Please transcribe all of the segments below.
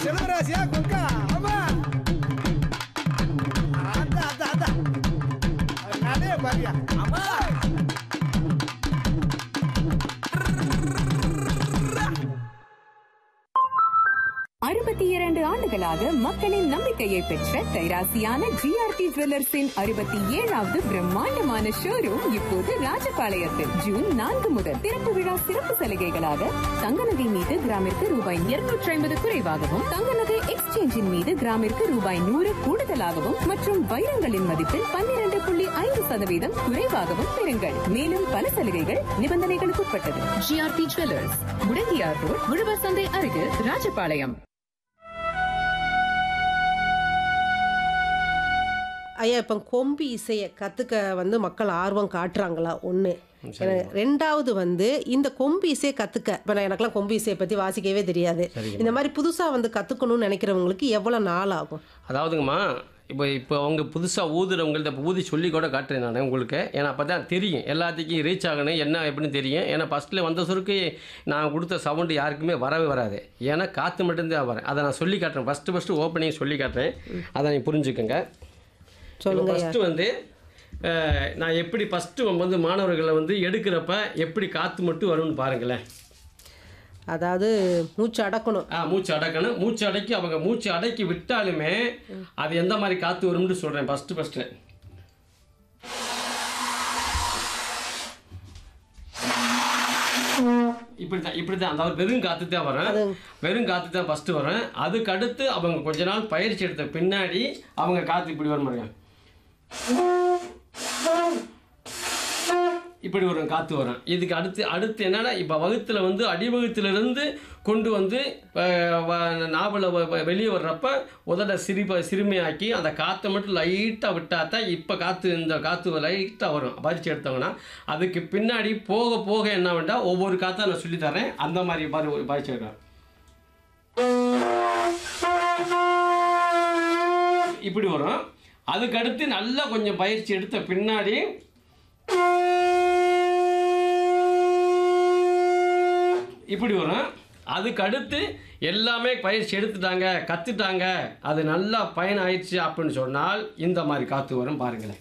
செல்வராசியா குக்கா ஆமா அதான் நிறைய பாரியா ஆமா 62 ஆண்டுகளாக மக்களின் நம்பிக்கையை பெற்ற கைராசியான ஜிஆர்டி ஜுவல்லர்ஸின் 67வது பிரம்மாண்டமான ஷோரூம் இப்போது ராஜபாளையத்தில் ஜூன் 4 முதல் திறப்பு விழா சிறப்பு சலுகைகளாக தங்க நகை மீது கிராமிற்கு ரூபாய் 250 குறைவாகவும் தங்க நகை எக்ஸ்சேஞ்சின் மீது கிராமிற்கு ரூபாய் 100 கூடுதலாகவும் மற்றும் வைரங்களின் மதிப்பில் 12.5% குறைவாகவும் பெறுங்கள். மேலும் பல சலுகைகள் நிபந்தனைகளுக்கு உட்பட்டது. ஜிஆர்டி ஜுவல்லர்ஸ், முடங்கியார் ரோட், உழவர் சந்தை அருகே, ராஜபாளையம். ஐயா, இப்போ கொம்பு இசையை கற்றுக்க மக்கள் ஆர்வம் காட்டுறாங்களா? ஒன்று. ரெண்டாவது இந்த கொம்பு இசையை கற்றுக்க, இப்போ எனக்கெல்லாம் கொம்பு இசையை பற்றி வாசிக்கவே தெரியாது. இந்த மாதிரி புதுசாக கற்றுக்கணும்னு நினைக்கிறவங்களுக்கு எவ்வளோ நாள் ஆகும்? அதாவதுங்கம்மா, இப்போ அவங்க புதுசாக ஊதுறவங்கள்ட்ட ஊதி சொல்லி கூட காட்டுறேன் நான் உங்களுக்கு. ஏன்னா அப்போ தான் தெரியும், எல்லாத்துக்கும் ரீச் ஆகணும் என்ன எப்படின்னு தெரியும். ஏன்னா ஃபஸ்ட்டில் வந்த சுருக்கு நான் கொடுத்த சவுண்டு யாருக்குமே வரவே வராது. ஏன்னா காற்று மட்டும்தான் வரேன். அதை நான் சொல்லி காட்டுறேன். ஃபஸ்ட்டு ஓப்பனிங் சொல்லி காட்டுறேன். அதை நீங்கள் புரிஞ்சுக்கோங்க. ஃபஸ்ட்டு நான் எப்படி ஃபஸ்ட்டு மாணவர்களை எடுக்கிறப்ப எப்படி காற்று மட்டும் வரும்னு பாருங்களேன். அதாவது மூச்சு அடக்கணும். மூச்சு அடக்கணும். மூச்சு அடக்கி அவங்க மூச்சு அடக்கி விட்டாலுமே அது எந்த மாதிரி காற்று வரும்னு சொல்கிறேன். ஃபஸ்ட்டு இப்படி தான் அதாவது வெறும் காற்று தான் வரும். வெறும் காற்று தான் ஃபஸ்ட்டு வரும். அதுக்கு அடுத்து அவங்க கொஞ்ச நாள் பயிற்சி எடுத்த பின்னாடி அவங்க காற்று இப்படி வரும் பாருங்க. இப்படி ஒரு காற்று வரும். இதுக்கு அடுத்து என்னன்னா, இப்போ வகுத்தில் அடிவகுத்திலிருந்து கொண்டு நாவல வெளியே வர்றப்ப உதட சிறுமையாக்கி அந்த காற்றை மட்டும் லைட்டாக விட்டால் தான் இப்போ இந்த காற்று லைட்டாக வரும். பறிச்சு எடுத்தவங்கன்னா அதுக்கு பின்னாடி போக போக என்ன வேண்டாம், ஒவ்வொரு காற்றை நான் சொல்லித்தரேன். அந்த மாதிரி பறிச்சு எடுக்கிறேன். இப்படி வரும். அதுக்கடுத்து நல்லா கொஞ்சம் பயிற்சி எடுத்த பின்னாடி இப்படி வரும். அதுக்கு அடுத்து எல்லாமே பயிற்சி எடுத்துட்டாங்க, கற்றுட்டாங்க, அது நல்லா பயன் ஆயிடுச்சு அப்படின்னு சொன்னால் இந்த மாதிரி காற்று வரும் பாருங்களேன்.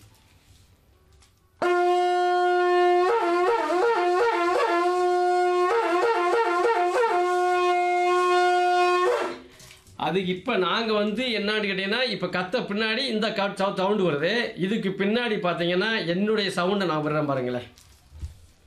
அதுக்கு இப்போ நாங்கள் என்னான்னு கேட்டிங்கன்னா, இப்போ கத்த பின்னாடி இந்த சவுண்டு வருது. இதுக்கு பின்னாடி பார்த்தீங்கன்னா என்னுடைய சவுண்டை நான் விடுறேன் பாருங்களேன்.